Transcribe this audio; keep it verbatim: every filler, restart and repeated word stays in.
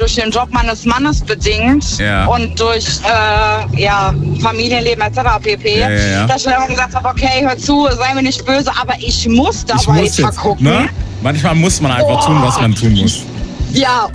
durch den Job meines Mannes bedingt ja. und durch äh, ja, Familienleben et cetera pp., ja, ja, ja. dass ich dann gesagt habe, okay, hör zu, sei mir nicht böse, aber ich muss da Ich weiter muss jetzt, gucken. ne? Manchmal muss man einfach Oh. tun, was man tun muss. Ja,